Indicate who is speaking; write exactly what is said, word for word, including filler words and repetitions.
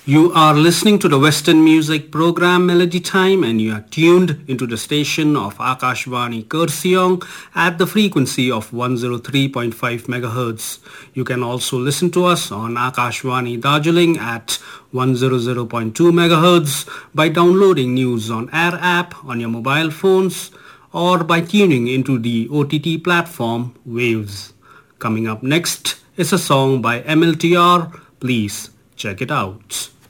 Speaker 1: You are listening to the Western music program Melody Time and you are tuned into the station of Akashvani Kurseong at the frequency of one oh three point five megahertz. You can also listen to us on Akashvani Darjeeling at one hundred point two megahertz by downloading News on Air app on your mobile phones or by tuning into the O T T platform Waves. Coming up next is a song by M L T R. Please check it out.